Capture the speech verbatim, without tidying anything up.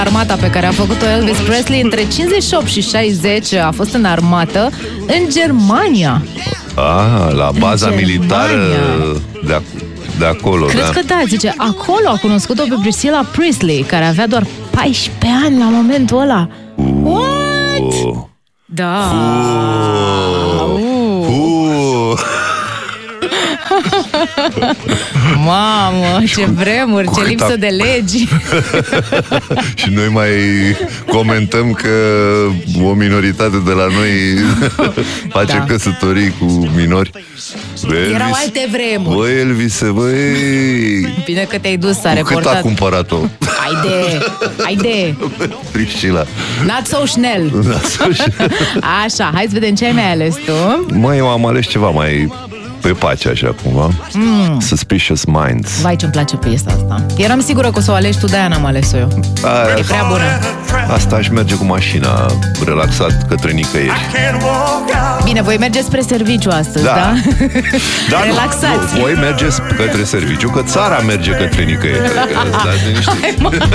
armata pe care a făcut-o Elvis Presley între cincizeci și opt și șaizeci, a fost în armată în Germania. Ah, la baza militară de, ac- de acolo. Cred da. că da, zice, acolo a cunoscut-o pe Priscilla Presley, care avea doar paisprezece ani la momentul ăla. Uh. What? Da. Uh. Uh. Uh. Mamă, ce vremuri, ce lipsă a... de legi. Și noi mai comentăm că o minoritate de la noi face Da. căsătorii cu minori. Elvis, Erau alte vremuri. Băi, Elvis, băi, Bine că te-ai dus, s-a cu cât reportat. a cumpărat-o? Haide, haide. Priscilla. Not so schnell. Așa, hai să vedem ce ai mai ales tu. Măi, eu am ales ceva mai pe pace, așa, cumva. mm. Suspicious Minds. Vai, ce-mi place piesa asta. Eram sigură că o să o alegi tu, de-aia n-am ales-o eu. Aia, E prea bună. Asta aș merge cu mașina, relaxat către nicăieri. Bine, voi mergeți spre serviciu astăzi, Da. da? Da, Relaxați. nu, voi mergeți către serviciu, că țara merge către nicăieri. Că, că, Hai, mă.